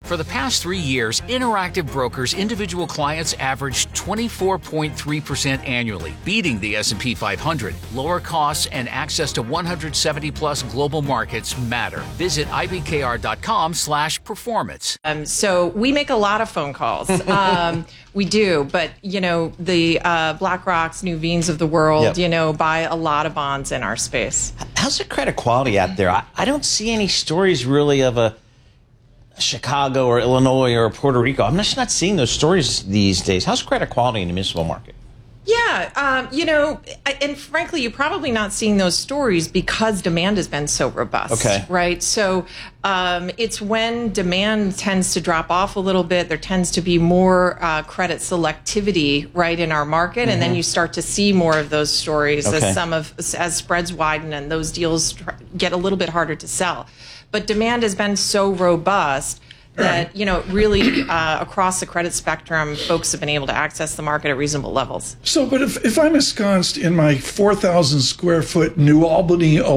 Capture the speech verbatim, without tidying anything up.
For the past three years, Interactive Brokers individual clients averaged twenty-four point three percent annually, beating the S and P five hundred. Lower costs and access to one hundred seventy plus global markets matter. Visit I B K R dot com slash performance. Um, so we make a lot of phone calls. Um, we do, but you know, the uh, BlackRock's, Nuveen's of the world, Yep. you know, buy a lot of bonds in our space. How's the credit quality out there? I, I don't see any stories really of a Chicago or Illinois or Puerto Rico. I'm just not seeing those stories these days. How's credit quality in the municipal market? Yeah, um, you know, and frankly, you're probably not seeing those stories because demand has been so robust. Okay. Right? So um, it's when demand tends to drop off a little bit, there tends to be more uh, credit selectivity, right, in our market, mm-hmm. and then you start to see more of those stories okay. as some of as spreads widen and those deals get a little bit harder to sell. But demand has been so robust that, you know, really uh, across the credit spectrum, folks have been able to access the market at reasonable levels. So, but if, if I'm ensconced in my four thousand square foot New Albany,